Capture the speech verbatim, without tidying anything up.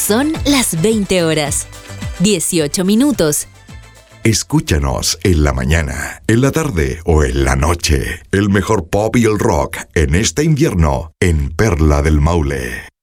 Son las veinte horas, dieciocho minutos. Escúchanos en la mañana, en la tarde o en la noche. El mejor pop y el rock en este invierno en Perla del Maule.